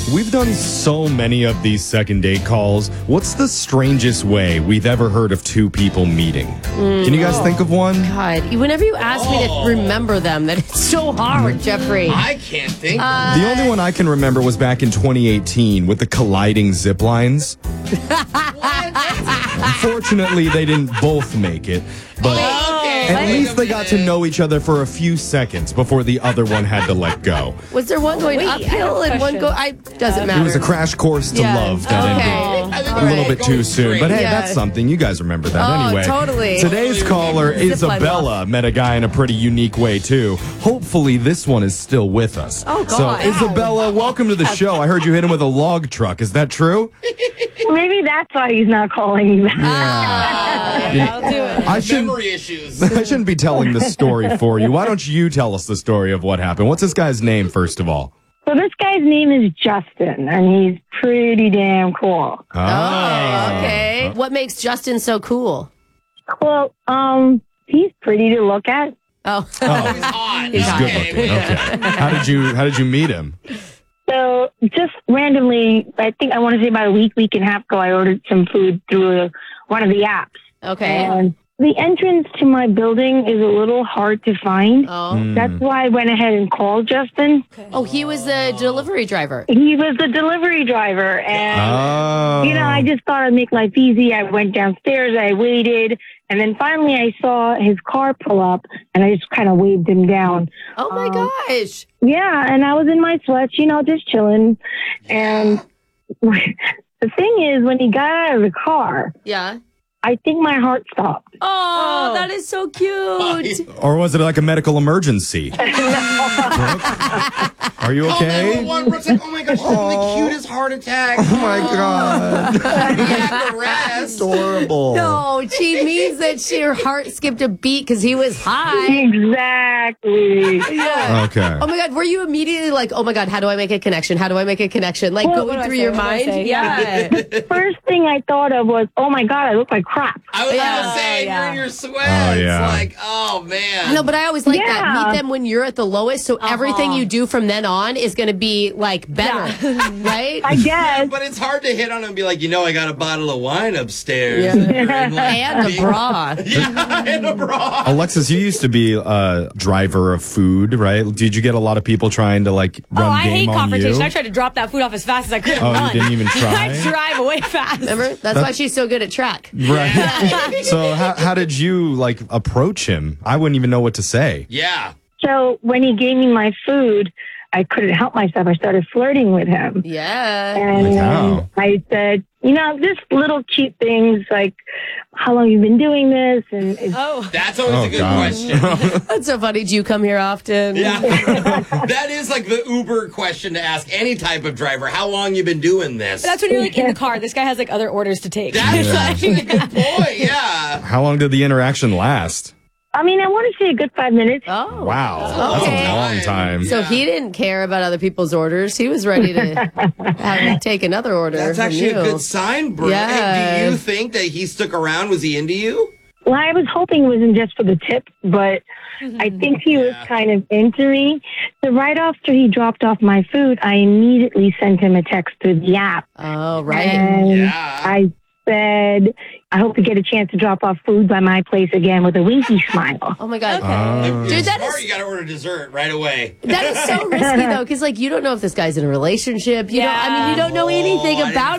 We've done so many of these second date calls. What's the strangest way we've ever heard of two people meeting? Can you guys think of one? God, whenever you ask me to remember them, that it's so hard, Jeffrey. I can't think. The only one I can remember was back in 2018 with the colliding zip lines. Unfortunately, they didn't both make it, but at least they got to know each other for a few seconds before the other one had to let go. Was there one going uphill and one go? Doesn't matter. It was a crash course to love that ended a little bit too soon. But hey, that's something. You guys remember that anyway. Totally. Today's caller, Isabella, met a guy in a pretty unique way too. Hopefully this one is still with us. Oh, God. So Isabella, welcome to the show. I heard you hit him with a log truck. Is that true? Maybe that's why he's not calling me back. I'll do it. Memory issues. I shouldn't be telling the story for you. Why don't you tell us the story of what happened? What's this guy's name, first of all? So this guy's name is Justin, and he's pretty damn cool. Oh, okay. What makes Justin so cool? Well, he's pretty to look at. Oh, He's hot. He's good looking. Okay. How did you meet him? So just randomly, I think I want to say about a week and a half ago, I ordered some food through one of the apps. okay. And the entrance to my building is a little hard to find. Oh, That's why I went ahead and called Justin. he was the delivery driver. He was the delivery driver, and I just thought I'd make life easy. I went downstairs, I waited, and then finally I saw his car pull up, and I just kind of waved him down. Oh my gosh. Yeah, and I was in my sweats, just chilling. And the thing is, when he got out of the car, Yeah. I think my heart stopped. Oh, that is so cute. Or was it like a medical emergency? Are you okay? It's like, oh my gosh, the cutest heart attack. Oh my God. Yeah, the rest. Adorable. No, she means that her heart skipped a beat because he was high. Exactly. Yeah. Okay. Oh my God, were you immediately like, oh my God, how do I make a connection? How do I make a connection? Like going through your mind? Yeah. First thing I thought of was, oh my God, I look like crap. I was going to say, you're in your sweats. Oh, yeah. It's like, oh, man. No, but I always like that. Yeah. Meet them when you're at the lowest, so everything you do from then on is going to be like better, right? I guess. But it's hard to hit on and be like, I got a bottle of wine upstairs. Yeah. And a bra. Yeah, and a bra. Alexis, you used to be a driver of food, right? Did you get a lot of people trying to run I hate game on confrontation. you? I tried to drop that food off as fast as I could. Oh, run. you didn't even try? I drive away fast. Remember? That's why she's so good at track. Right. So how did you approach him? I wouldn't even know what to say. Yeah. So when he gave me my food, I couldn't help myself. I started flirting with him. Yeah. And Wow. I said, just little cute things like, how long you been doing this? And That's always a good question. That's so funny. Do you come here often? Yeah. That is like the Uber question to ask any type of driver. How long you been doing this? That's when you're in the car. This guy has other orders to take. That's actually a good point, yeah. How long did the interaction last? I want to say a good 5 minutes. Oh. Wow. Okay. That's a long time. So he didn't care about other people's orders. He was ready to have take another order. That's from actually you. a good sign, bro. Yeah. Hey, do you think that he stuck around? Was he into you? Well, I was hoping it wasn't just for the tip, but I think he was kind of into me. So right after he dropped off my food, I immediately sent him a text through the app. Oh, right. And Yeah. I said, I hope to get a chance to drop off food by my place again with a winky smile. Oh my God. Dude, that smart, is- you got to order dessert right away. That is so risky though, because you don't know if this guy's in a relationship. You don't know anything I didn't about